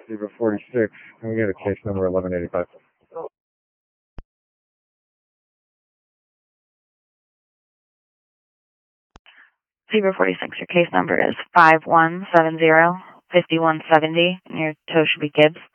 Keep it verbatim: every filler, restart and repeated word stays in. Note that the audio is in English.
Zebra forty-six, can we get a case number eleven eighty-five? Zebra forty-six, your case number is five one seven zero, five one seven zero, and your tow should be Gibbs.